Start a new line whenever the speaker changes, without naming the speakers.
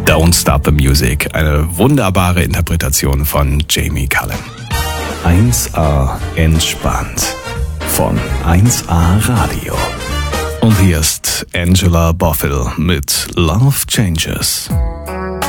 Don't Stop the Music, eine wunderbare Interpretation von Jamie Cullum. 1A entspannt von 1A Radio. Und hier ist Angela Bofill mit Love Changes.